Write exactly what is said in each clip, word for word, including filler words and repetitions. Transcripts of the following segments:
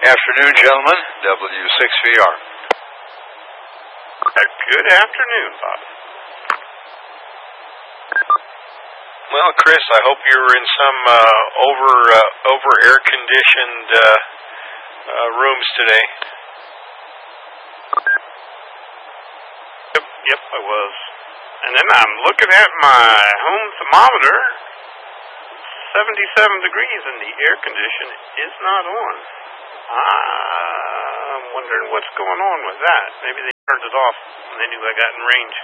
Afternoon, gentlemen. W six V R. Uh, good afternoon, Bob. Well, Chris, I hope you were in some uh, over uh, over air conditioned uh, uh, rooms today. Yep, yep, I was. And then I'm looking at my home thermometer. seventy-seven degrees, and the air condition is not on. I'm wondering what's going on with that. Maybe they turned it off when they knew I got in range.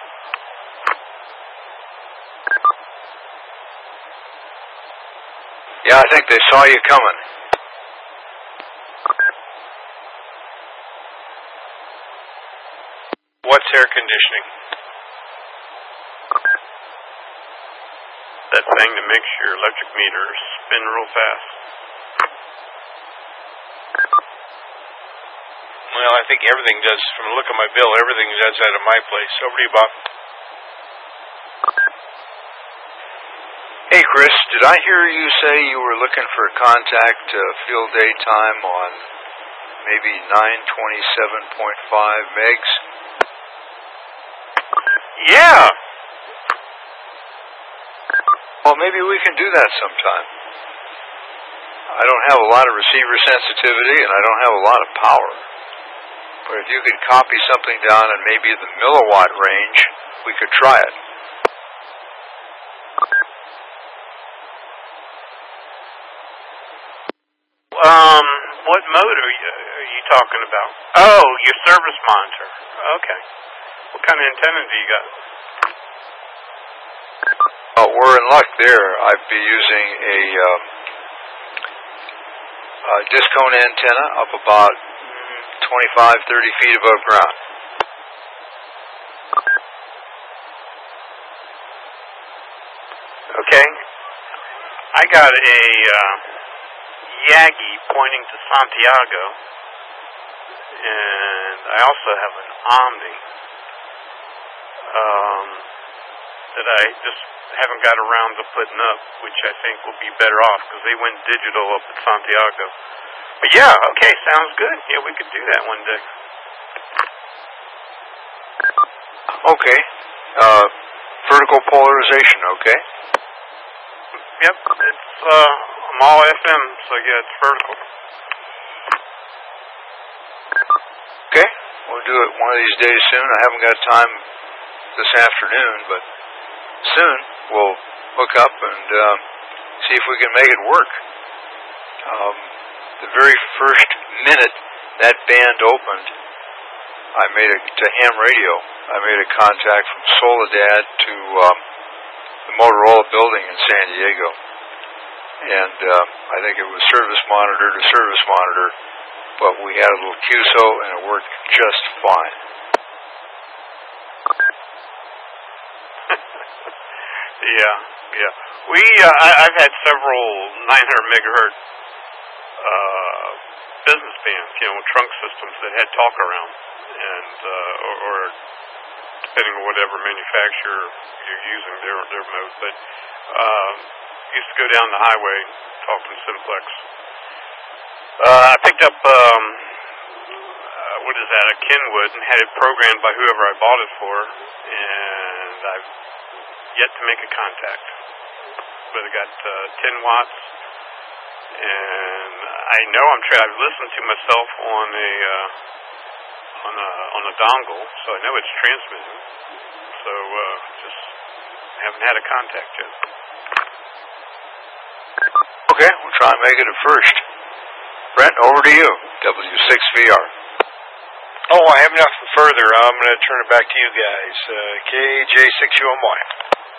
Yeah, I think they saw you coming. What's air conditioning? That thing that makes your electric meter spin real fast. Well, I think everything does. From the look of my bill, everything does that at my place. Over to you, Bob. Hey, Chris, did I hear you say you were looking for a contact uh, field day time on maybe nine twenty-seven point five megs? Yeah! Well, maybe we can do that sometime. I don't have a lot of receiver sensitivity, and I don't have a lot of power. But if you could copy something down in maybe the milliwatt range, we could try it. Um, what mode are you, are you talking about? Oh, your service monitor. Okay. What kind of antenna do you got? Uh, we're in luck there. I'd be using a, um, a discone antenna up about twenty-five, thirty feet above ground. Okay. I got a uh, Yagi pointing to Santiago, and I also have an Omni um, that I just haven't got around to putting up, which I think will be better off because they went digital up at Santiago. But yeah, okay, sounds good. Yeah, we could do that one day. Okay. Uh, vertical polarization, okay? Yep, it's uh, I'm all F M, so yeah, it's vertical. Okay, we'll do it one of these days soon. I haven't got time this afternoon, but soon we'll hook up and um, see if we can make it work. Um, the very first minute that band opened, I made a to ham radio. I made a contact from Soledad to um, the Motorola building in San Diego, and um, I think it was service monitor to service monitor, but we had a little Q S O and it worked just fine. Yeah, yeah. We uh, I, I've had several nine hundred megahertz uh, business bands, you know, trunk systems that had talk around, and uh, or, or depending on whatever manufacturer you're using their their mode. But um, used to go down the highway talking Simplex. Uh, I picked up um, uh, what is that? A Kenwood, and had it programmed by whoever I bought it for, and I've yet to make a contact. But I got uh, ten watts, and I know I'm trying. I've listened to myself on a uh, on a on a dongle, so I know it's transmitting. So uh, just haven't had a contact yet. Okay, we'll try and make it at first. Brent, over to you. W six V R. Oh, I have nothing further. I'm going to turn it back to you guys. Uh, K J six U M Y.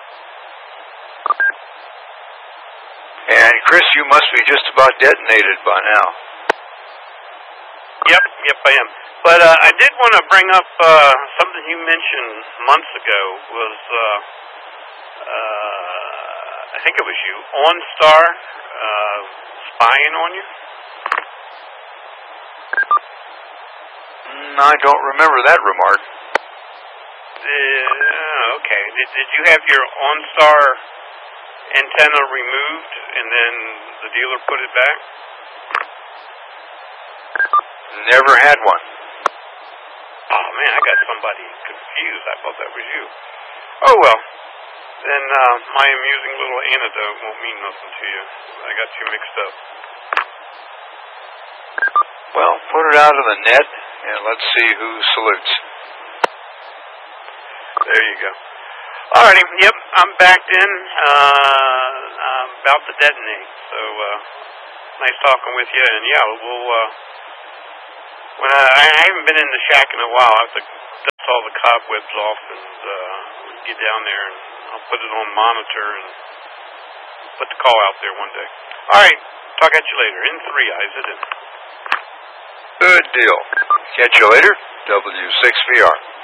And Chris, you must be just about detonated by now. Yep, yep, I am. But uh, I did want to bring up uh, something you mentioned months ago. Was uh, uh, I think it was you, OnStar, uh, spying on you? Mm, I don't remember that remark. Uh, okay. Did, did you have your OnStar antenna removed and then the dealer put it back? Never had one. Oh, man, I got somebody confused. I thought that was you. Oh, well. Then uh, my amusing little anecdote won't mean nothing to you. I got you mixed up. Well, put it out on the net, and let's see who salutes. There you go. Alrighty, yep, I'm backed in. Uh, I'm about to detonate. So, uh, nice talking with you. And yeah, we'll, uh, when I, I haven't been in the shack in a while. I have to dust all the cobwebs off and, uh, get down there and I'll put it on monitor and put the call out there one day. Alright, talk at you later. In three, eyes it in. Good deal. Catch you later. W six V R.